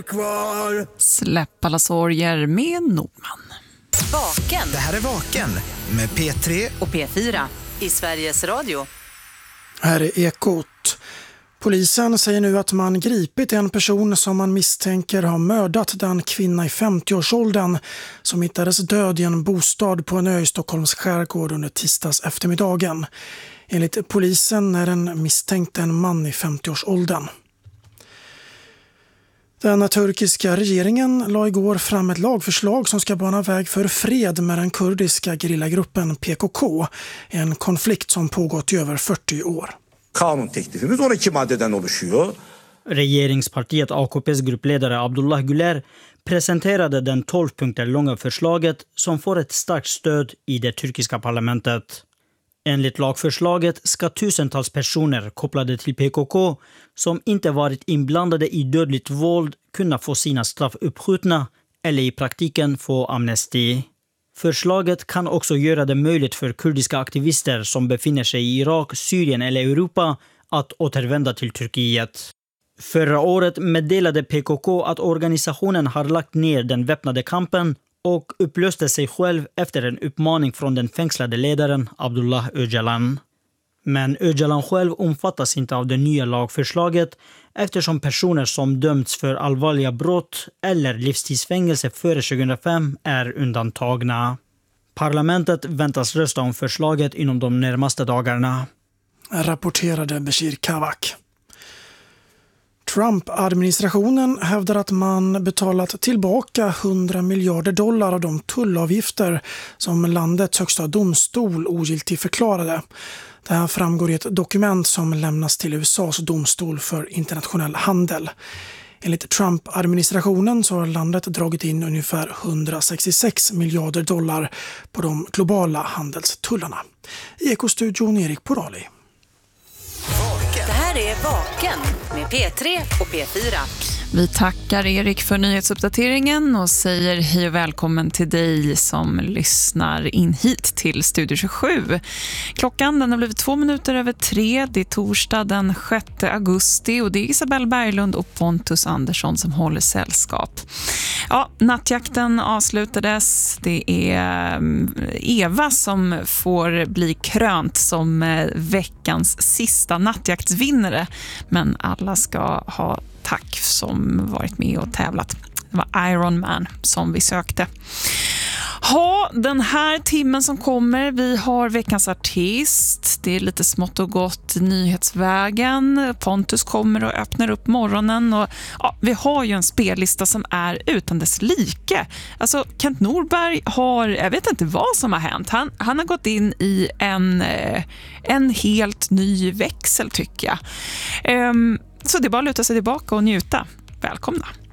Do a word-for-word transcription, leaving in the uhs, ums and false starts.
Kvar. Släpp alla sorger med Nordman. Vaken. Det här är Vaken med P tre och P fyra i Sveriges Radio. Här är Ekot. Polisen säger nu att man gripit en person som man misstänker har mördat den kvinna i femtioårsåldern som hittades död i en bostad på en ö i Stockholms skärgård under tisdags eftermiddagen. Enligt polisen är den misstänkt en man i femtioårsåldern. Den turkiska regeringen la igår fram ett lagförslag som ska bana väg för fred med den kurdiska gerillagruppen P K K, en konflikt som pågått i över fyrtio år. Kanun teklifimiz on iki maddeden oluşuyor. Regeringspartiet A K P:s gruppledare Abdullah Güler presenterade den tolv punkter långa förslaget som får ett starkt stöd i det turkiska parlamentet. Enligt lagförslaget ska tusentals personer kopplade till P K K som inte varit inblandade i dödligt våld kunna få sina straff uppskjutna eller i praktiken få amnesti. Förslaget kan också göra det möjligt för kurdiska aktivister som befinner sig i Irak, Syrien eller Europa att återvända till Turkiet. Förra året meddelade P K K att organisationen har lagt ner den väpnade kampen och upplöste sig själv efter en uppmaning från den fängslade ledaren Abdullah Öcalan. Men Öcalan själv omfattas inte av det nya lagförslaget eftersom personer som dömts för allvarliga brott eller livstidsfängelse före tjugohundrafem är undantagna. Parlamentet väntas rösta om förslaget inom de närmaste dagarna. Rapporterade Bashir Kavak. Trump-administrationen hävdar att man betalat tillbaka hundra miljarder dollar av de tullavgifter som landets högsta domstol ogiltigt förklarade. Det här framgår i ett dokument som lämnas till U S A:s domstol för internationell handel. Enligt Trump-administrationen så har landet dragit in ungefär hundrasextiosex miljarder dollar på de globala handelstullarna. I Ekostudion Erik Porali. Det här är Vaken med P tre och P fyra. Vi tackar Erik för nyhetsuppdateringen och säger hej och välkommen till dig som lyssnar in hit till Studio tjugosju. Klockan den har blivit två minuter över tre. Det är torsdag den sjätte augusti och det är Isabel Berglund och Pontus Andersson som håller sällskap. Ja, nattjakten avslutades. Det är Eva som får bli krönt som veckans sista nattjaktsvinnare. Men alla ska ha tack som varit med och tävlat. Det var Iron Man som vi sökte. Ja, den här timmen som kommer, vi har veckans artist. Det är lite smått och gott nyhetsvägen. Pontus kommer och öppnar upp morgonen. Och, ja, vi har ju en spellista som är utan dess like. Alltså, Kent Norberg har, jag vet inte vad som har hänt. Han, han har gått in i en, en helt ny växel tycker jag. Um, så det är bara att luta sig tillbaka och njuta. Välkomna!